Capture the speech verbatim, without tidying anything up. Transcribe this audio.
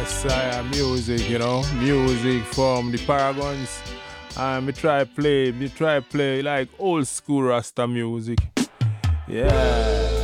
Messiah music, you know, music from the Paragons. And me try play, me try play like old school Rasta music. Yeah.